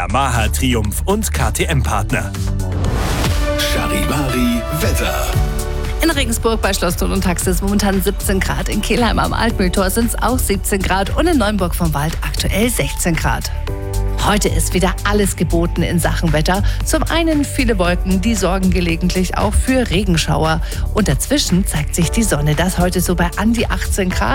Yamaha, Triumph und KTM-Partner. Charivari Wetter. In Regensburg bei Schloss Thun und Taxis momentan 17 Grad. In Kelheim am Altmühltor sind es auch 17 Grad und in Neuenburg vom Wald aktuell 16 Grad. Heute ist wieder alles geboten in Sachen Wetter. Zum einen viele Wolken, die sorgen gelegentlich auch für Regenschauer. Und dazwischen zeigt sich die Sonne. Das heute so bei an die 18 Grad.